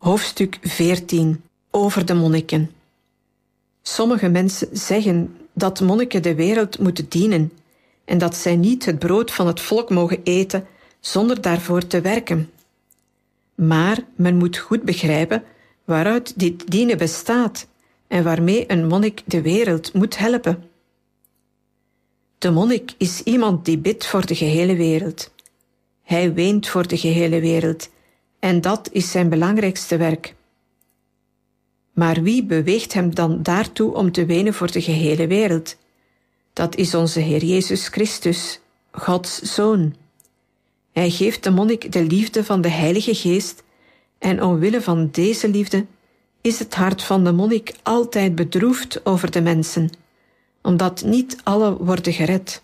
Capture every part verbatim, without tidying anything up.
Hoofdstuk veertien. Over de monniken. Sommige mensen zeggen dat monniken de wereld moeten dienen en dat zij niet het brood van het volk mogen eten zonder daarvoor te werken. Maar men moet goed begrijpen waaruit dit dienen bestaat en waarmee een monnik de wereld moet helpen. De monnik is iemand die bidt voor de gehele wereld. Hij weent voor de gehele wereld en dat is zijn belangrijkste werk. Maar wie beweegt hem dan daartoe om te wenen voor de gehele wereld? Dat is onze Heer Jezus Christus, Gods Zoon. Hij geeft de monnik de liefde van de Heilige Geest en omwille van deze liefde is het hart van de monnik altijd bedroefd over de mensen, omdat niet alle worden gered.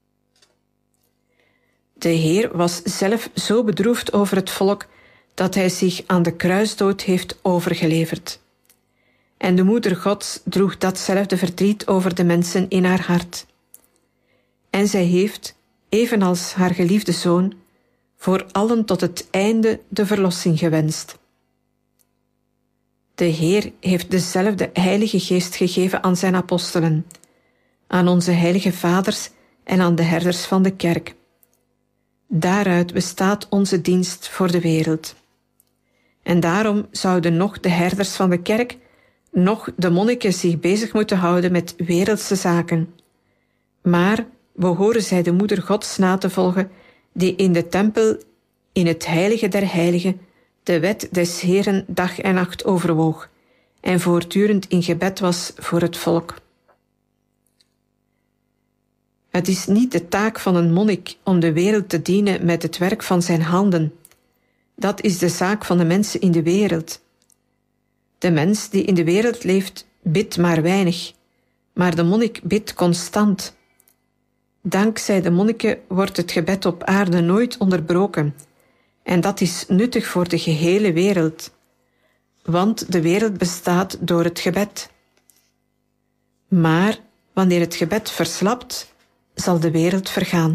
De Heer was zelf zo bedroefd over het volk dat hij zich aan de kruisdood heeft overgeleverd. En de Moeder Gods droeg datzelfde verdriet over de mensen in haar hart. En zij heeft, evenals haar geliefde Zoon, voor allen tot het einde de verlossing gewenst. De Heer heeft dezelfde Heilige Geest gegeven aan zijn apostelen, aan onze heilige vaders en aan de herders van de kerk. Daaruit bestaat onze dienst voor de wereld. En daarom zouden nog de herders van de kerk, nog de monniken zich bezig moeten houden met wereldse zaken. Maar behoren zij de Moeder Gods na te volgen, die in de tempel, in het heilige der heiligen, de wet des Heeren dag en nacht overwoog en voortdurend in gebed was voor het volk. Het is niet de taak van een monnik om de wereld te dienen met het werk van zijn handen. Dat is de zaak van de mensen in de wereld. De mens die in de wereld leeft, bidt maar weinig, maar de monnik bidt constant. Dankzij de monniken wordt het gebed op aarde nooit onderbroken, en dat is nuttig voor de gehele wereld, want de wereld bestaat door het gebed. Maar wanneer het gebed verslapt, zal de wereld vergaan.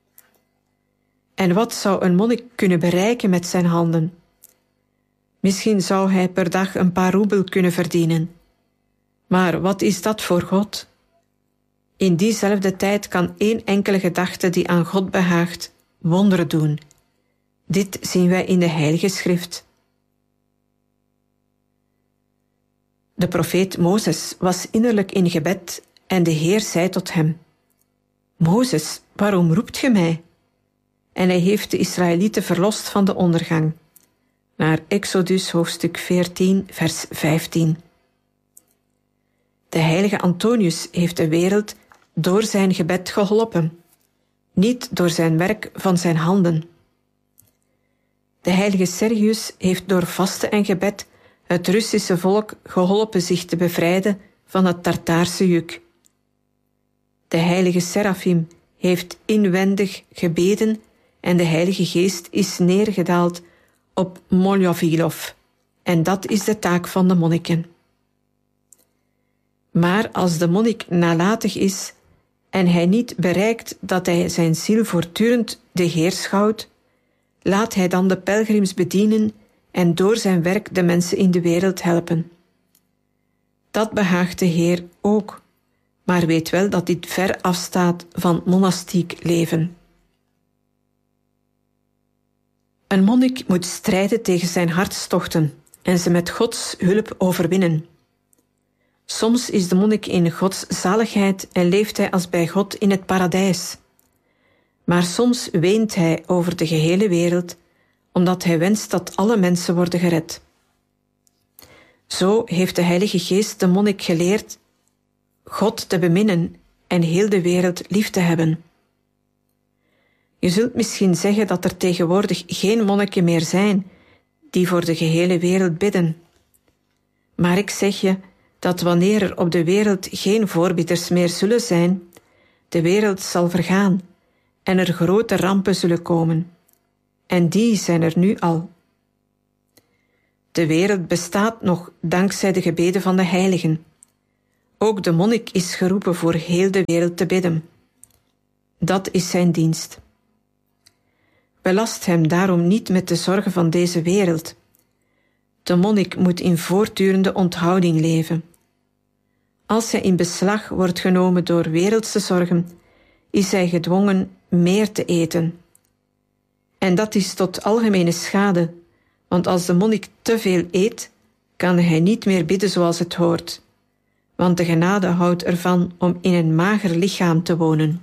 En wat zou een monnik kunnen bereiken met zijn handen? Misschien zou hij per dag een paar roebel kunnen verdienen. Maar wat is dat voor God? In diezelfde tijd kan één enkele gedachte die aan God behaagt, wonderen doen. Dit zien wij in de Heilige Schrift. De profeet Mozes was innerlijk in gebed en de Heer zei tot hem: Mozes, waarom roept ge mij? En hij heeft de Israëlieten verlost van de ondergang. Naar Exodus hoofdstuk veertien, vers vijftien. De heilige Antonius heeft de wereld door zijn gebed geholpen, niet door zijn werk van zijn handen. De heilige Sergius heeft door vasten en gebed het Russische volk geholpen zich te bevrijden van het Tartaarse juk. De heilige Serafim heeft inwendig gebeden en de Heilige Geest is neergedaald op Moljovilov, en dat is de taak van de monniken. Maar als de monnik nalatig is en hij niet bereikt dat hij zijn ziel voortdurend de Heer schouwt, laat hij dan de pelgrims bedienen en door zijn werk de mensen in de wereld helpen. Dat behaagt de Heer ook, maar weet wel dat dit ver afstaat van monastiek leven. Een monnik moet strijden tegen zijn hartstochten en ze met Gods hulp overwinnen. Soms is de monnik in Gods zaligheid en leeft hij als bij God in het paradijs. Maar soms weent hij over de gehele wereld, omdat hij wenst dat alle mensen worden gered. Zo heeft de Heilige Geest de monnik geleerd God te beminnen en heel de wereld lief te hebben. Je zult misschien zeggen dat er tegenwoordig geen monniken meer zijn die voor de gehele wereld bidden. Maar ik zeg je dat wanneer er op de wereld geen voorbidders meer zullen zijn, de wereld zal vergaan en er grote rampen zullen komen. En die zijn er nu al. De wereld bestaat nog dankzij de gebeden van de heiligen. Ook de monnik is geroepen voor heel de wereld te bidden. Dat is zijn dienst. Belast hem daarom niet met de zorgen van deze wereld. De monnik moet in voortdurende onthouding leven. Als hij in beslag wordt genomen door wereldse zorgen, is hij gedwongen meer te eten. En dat is tot algemene schade, want als de monnik te veel eet, kan hij niet meer bidden zoals het hoort, want de genade houdt ervan om in een mager lichaam te wonen.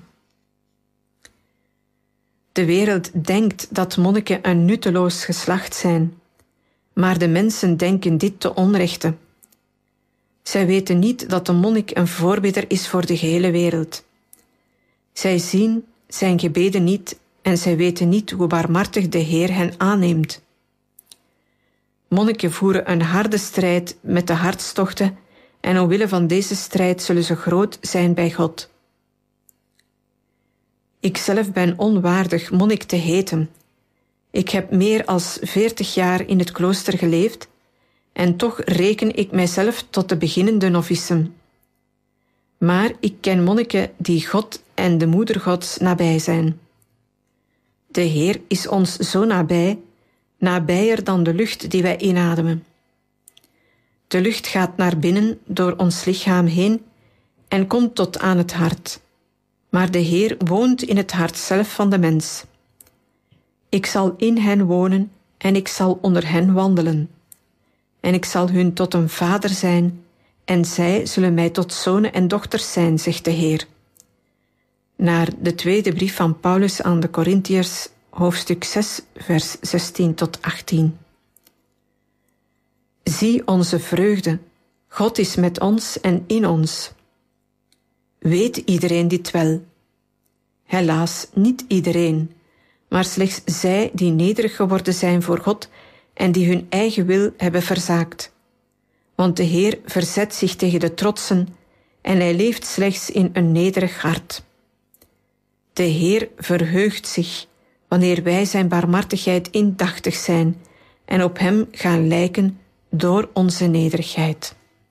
De wereld denkt dat monniken een nutteloos geslacht zijn, maar de mensen denken dit te onrechte. Zij weten niet dat de monnik een voorbidder is voor de gehele wereld. Zij zien zijn gebeden niet en zij weten niet hoe barmhartig de Heer hen aanneemt. Monniken voeren een harde strijd met de hartstochten en omwille van deze strijd zullen ze groot zijn bij God. Ikzelf ben onwaardig monnik te heten. Ik heb meer als veertig jaar in het klooster geleefd en toch reken ik mijzelf tot de beginnende novicen. Maar ik ken monniken die God en de Moeder Gods nabij zijn. De Heer is ons zo nabij, nabijer dan de lucht die wij inademen. De lucht gaat naar binnen door ons lichaam heen en komt tot aan het hart. Maar de Heer woont in het hart zelf van de mens. Ik zal in hen wonen en ik zal onder hen wandelen. En ik zal hun tot een vader zijn en zij zullen mij tot zonen en dochters zijn, zegt de Heer. Naar de tweede brief van Paulus aan de Korintiërs, hoofdstuk zes, vers zestien tot achttien. Zie onze vreugde, God is met ons en in ons. Weet iedereen dit wel? Helaas niet iedereen, maar slechts zij die nederig geworden zijn voor God en die hun eigen wil hebben verzaakt. Want de Heer verzet zich tegen de trotsen en hij leeft slechts in een nederig hart. De Heer verheugt zich wanneer wij zijn barmhartigheid indachtig zijn en op hem gaan lijken door onze nederigheid.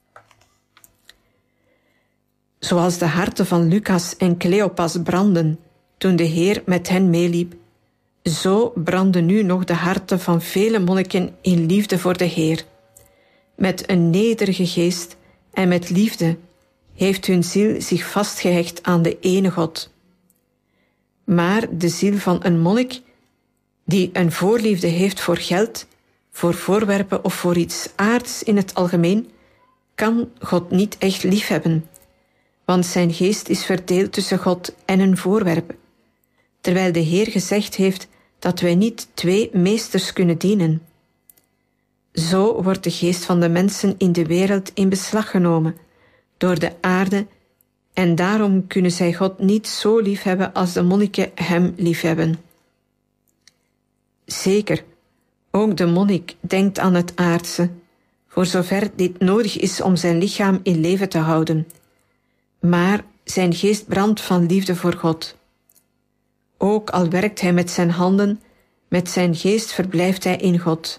Zoals de harten van Lucas en Cleopas brandden toen de Heer met hen meeliep, zo branden nu nog de harten van vele monniken in liefde voor de Heer. Met een nederige geest en met liefde heeft hun ziel zich vastgehecht aan de ene God. Maar de ziel van een monnik, die een voorliefde heeft voor geld, voor voorwerpen of voor iets aards in het algemeen, kan God niet echt liefhebben, want zijn geest is verdeeld tussen God en een voorwerp, terwijl de Heer gezegd heeft dat wij niet twee meesters kunnen dienen. Zo wordt de geest van de mensen in de wereld in beslag genomen door de aarde en daarom kunnen zij God niet zo liefhebben als de monniken hem liefhebben. Zeker, ook de monnik denkt aan het aardse, voor zover dit nodig is om zijn lichaam in leven te houden. Maar zijn geest brandt van liefde voor God. Ook al werkt hij met zijn handen, met zijn geest verblijft hij in God.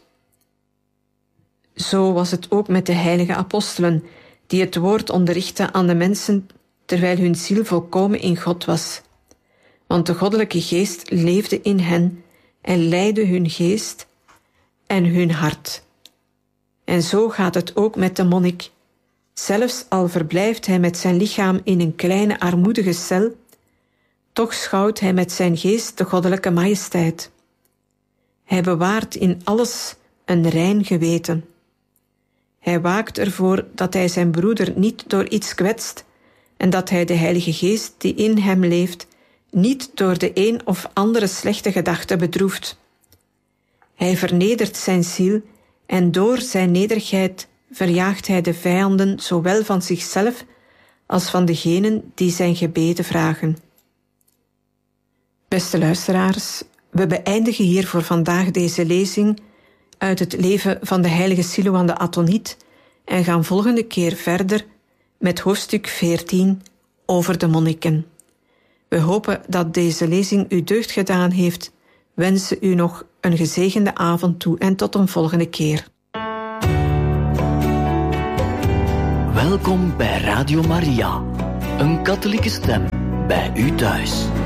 Zo was het ook met de heilige apostelen, die het woord onderrichtten aan de mensen, terwijl hun ziel volkomen in God was. Want de goddelijke geest leefde in hen en leidde hun geest en hun hart. En zo gaat het ook met de monnik. Zelfs al verblijft hij met zijn lichaam in een kleine armoedige cel, toch schouwt hij met zijn geest de goddelijke majesteit. Hij bewaart in alles een rein geweten. Hij waakt ervoor dat hij zijn broeder niet door iets kwetst en dat hij de Heilige Geest die in hem leeft niet door de een of andere slechte gedachte bedroeft. Hij vernedert zijn ziel en door zijn nederigheid verjaagt hij de vijanden zowel van zichzelf als van degenen die zijn gebeden vragen. Beste luisteraars, we beëindigen hier voor vandaag deze lezing uit het leven van de heilige Silouan de Athoniet en gaan volgende keer verder met hoofdstuk veertien over de monniken. We hopen dat deze lezing u deugd gedaan heeft, wensen u nog een gezegende avond toe en tot een volgende keer. Welkom bij Radio Maria, een katholieke stem bij u thuis.